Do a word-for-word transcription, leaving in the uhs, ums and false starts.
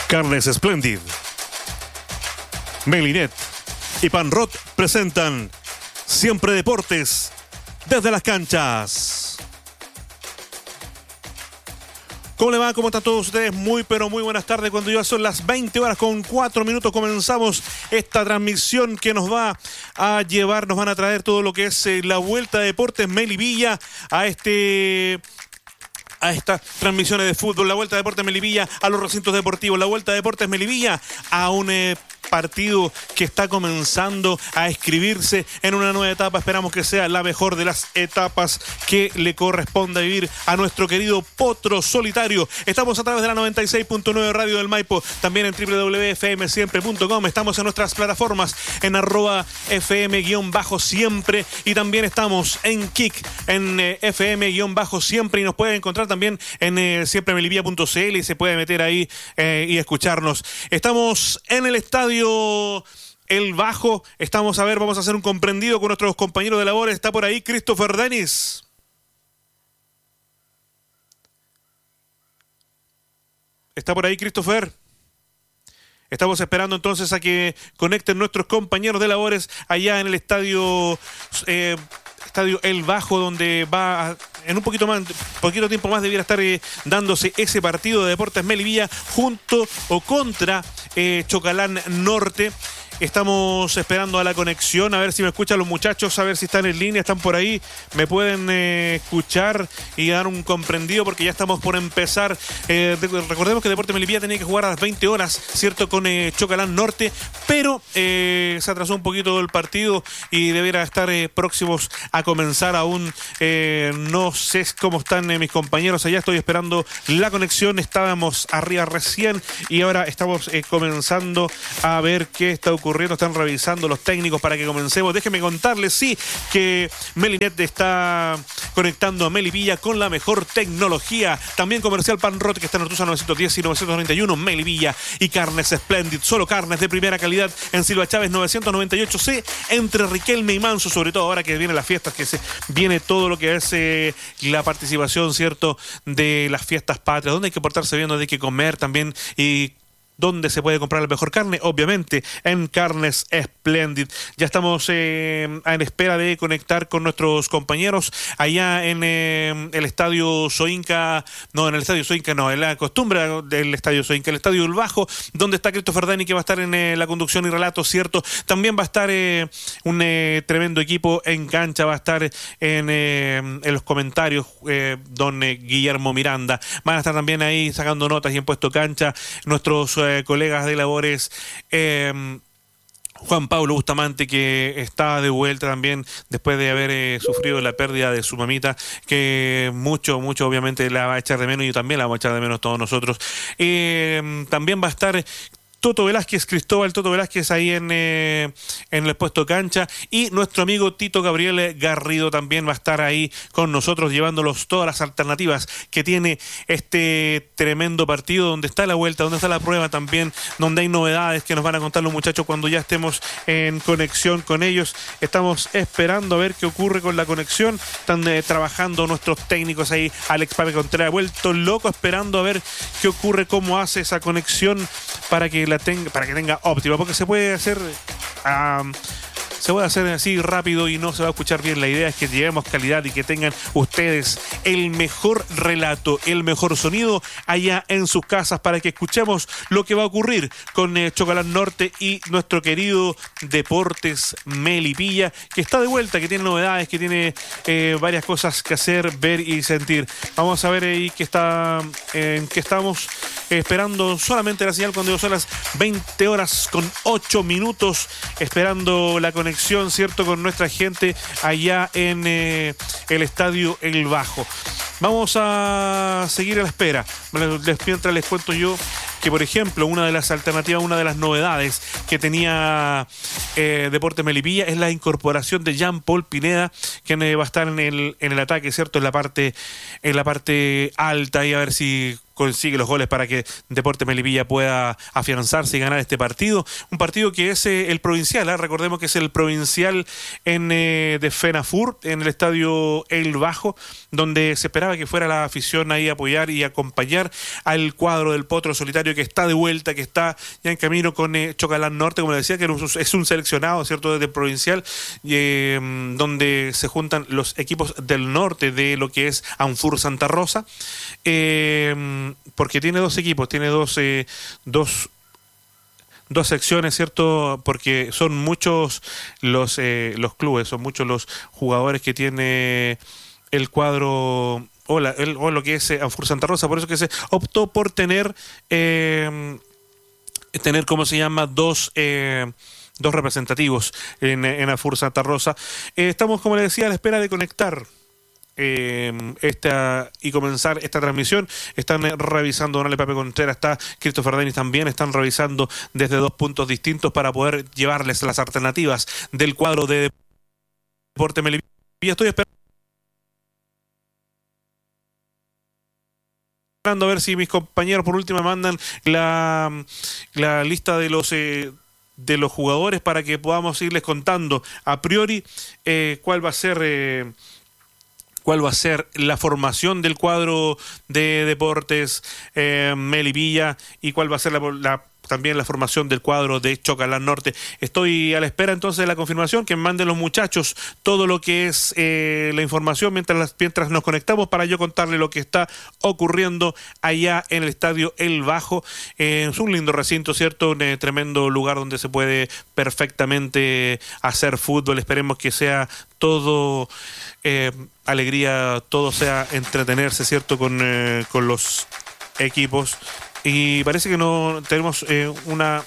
Carnes Splendid, Melinet y Panrot presentan Siempre Deportes desde las canchas. ¿Cómo le va? ¿Cómo están todos ustedes? Muy, pero muy buenas tardes. Cuando ya son las veinte horas con cuatro minutos, comenzamos esta transmisión que nos va a llevar, nos van a traer todo lo que es eh, la Vuelta de Deportes Melipilla a este... a estas transmisiones de fútbol, la Vuelta de Deportes Melipilla a los recintos deportivos, la Vuelta de Deportes Melipilla a un eh, partido que está comenzando a escribirse en una nueva etapa. Esperamos que sea la mejor de las etapas que le corresponda vivir a nuestro querido Potro Solitario. Estamos a través de la noventa y seis punto nueve Radio del Maipo, también en doble u doble u doble u punto f m siempre punto com. Estamos en nuestras plataformas en arroba fm-siempre y también estamos en Kik en eh, fm-siempre y nos pueden encontrar también en eh, siempre melipilla punto c l y se puede meter ahí eh, y escucharnos. Estamos en el estadio El Bajo, estamos a ver, vamos a hacer un comprendido con nuestros compañeros de labores. Está por ahí Christopher Denis. ¿Está por ahí Christopher? Estamos esperando entonces a que conecten nuestros compañeros de labores allá en el estadio eh, estadio El Bajo, donde va a, en un poquito más, poquito tiempo más debiera estar eh, dándose ese partido de Deportes Melipilla junto o contra eh, Chocalán Norte. Estamos esperando a la conexión, a ver si me escuchan los muchachos, a ver si están en línea, están por ahí, me pueden eh, escuchar y dar un comprendido porque ya estamos por empezar. Eh, recordemos que Deportes Melipilla tenía que jugar a las veinte horas, ¿cierto? Con eh, Chocalán Norte, pero eh, se atrasó un poquito el partido y debiera estar eh, próximos a comenzar aún. Eh, no sé cómo están eh, mis compañeros allá, estoy esperando la conexión, estábamos arriba recién y ahora estamos eh, comenzando a ver qué está ocurriendo. ocurriendo, están revisando los técnicos para que comencemos. Déjenme contarles, sí, que Melinet está conectando a Melipilla con la mejor tecnología. También Comercial Panrot, que está en Ortuza novecientos diez y novecientos noventa y uno, Melipilla. Y Carnes Splendid, solo carnes de primera calidad en Silva Chávez novecientos noventa y ocho C, entre Riquelme y Manso, sobre todo ahora que vienen las fiestas, que se viene todo lo que es eh, la participación, ¿cierto?, de las fiestas patrias, donde hay que portarse bien, donde hay que comer también y ¿dónde se puede comprar la mejor carne? Obviamente en Carnes Splendid. Ya estamos eh, en espera de conectar con nuestros compañeros allá en eh, el Estadio Soinca, no, en el Estadio Soinca no, en la costumbre del Estadio Soinca, el Estadio El Bajo, donde está Christopher Dani, que va a estar en eh, la conducción y relato, ¿cierto? También va a estar eh, un eh, tremendo equipo en cancha, va a estar en, eh, en los comentarios eh, don eh, Guillermo Miranda. Van a estar también ahí sacando notas y en puesto cancha nuestros eh, colegas de labores, eh, Juan Pablo Bustamante, que está de vuelta también después de haber eh, sufrido la pérdida de su mamita, que mucho, mucho obviamente la va a echar de menos y también la vamos a echar de menos todos nosotros. Eh, también va a estar Toto Velázquez, Cristóbal Toto Velázquez ahí en, eh, en el puesto cancha, y nuestro amigo Tito Gabriel Garrido también va a estar ahí con nosotros llevándolos todas las alternativas que tiene este tremendo partido, donde está la vuelta, donde está la prueba también, donde hay novedades que nos van a contar los muchachos cuando ya estemos en conexión con ellos. Estamos esperando a ver qué ocurre con la conexión. Están eh, trabajando nuestros técnicos ahí, Alex Pape Contreras, vuelto loco esperando a ver qué ocurre, cómo hace esa conexión para que la tenga, para que tenga óptima, porque se puede hacer um, se puede hacer así rápido y no se va a escuchar bien. La idea es que llevemos calidad y que tengan ustedes el mejor relato, el mejor sonido allá en sus casas, para que escuchemos lo que va a ocurrir con eh, Chocalán Norte y nuestro querido Deportes Melipilla, que está de vuelta, que tiene novedades, que tiene eh, varias cosas que hacer, ver y sentir. Vamos a ver ahí que está, en eh, que estamos eh, esperando solamente la señal cuando son las veinte horas con ocho minutos, esperando la conexión, ¿cierto?, con nuestra gente allá en eh, el Estadio El Bajo. Vamos a seguir a la espera. Mientras les cuento yo que, por ejemplo, una de las alternativas, una de las novedades que tenía eh, Deportes Melipilla es la incorporación de Jean Paul Pineda, que va a estar en el, en el ataque, ¿cierto?, en la parte, en la parte alta, y a ver si consigue los goles para que Deportes Melipilla pueda afianzarse y ganar este partido. Un partido que es eh, el provincial, ¿eh? Recordemos que es el provincial en, eh, de FENAFUR, en el estadio El Bajo, donde se esperaba que fuera la afición ahí a apoyar y acompañar al cuadro del Potro Solitario, que está de vuelta, que está ya en camino con eh, Chocalán Norte, como le decía, que es un seleccionado, ¿cierto?, desde el provincial, eh, donde se juntan los equipos del norte de lo que es Anfur Santa Rosa, eh, porque tiene dos equipos, tiene dos, eh, dos dos secciones, ¿cierto? Porque son muchos los eh, los clubes, son muchos los jugadores que tiene el cuadro o, la, el, o lo que es eh, Anfur Santa Rosa, por eso que se optó por tener eh, tener, ¿cómo se llama?, dos eh, dos representativos en, en Anfur Santa Rosa. Eh, estamos, como les decía, a la espera de conectar Eh, esta y comenzar esta transmisión. Están eh, revisando Don Ale Pape Contreras, está Christopher Denis también, están revisando desde dos puntos distintos para poder llevarles las alternativas del cuadro de Deportes Melipilla. Estoy esperando a ver si mis compañeros por último mandan la, la lista de los eh, de los jugadores para que podamos irles contando a priori eh, cuál va a ser eh, cuál va a ser la formación del cuadro de Deportes eh, Melipilla y cuál va a ser la, la, también la formación del cuadro de Chocalán Norte. Estoy a la espera entonces de la confirmación, que manden los muchachos todo lo que es eh, la información mientras, las, mientras nos conectamos para yo contarle lo que está ocurriendo allá en el estadio El Bajo. Eh, es un lindo recinto, ¿cierto? Un eh, tremendo lugar donde se puede perfectamente hacer fútbol. Esperemos que sea todo eh, alegría, todo sea entretenerse, ¿cierto?, con, eh, con los equipos. Y parece que no tenemos eh, una